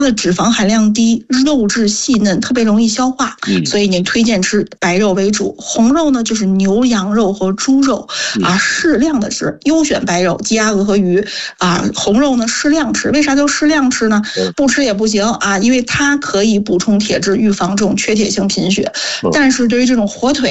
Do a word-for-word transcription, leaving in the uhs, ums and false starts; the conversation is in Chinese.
的脂肪含量低，肉质细嫩，特别容易消化， 嗯、 所以你推荐吃白肉为主。红肉呢就是牛羊肉和猪肉啊，适量的吃，优选白肉，鸡鸭鹅和鱼啊。红肉呢适量吃，为啥叫适量吃呢？不吃也不行啊，因为它可以补充铁质，预防这种缺铁性贫血。但是对于这种火腿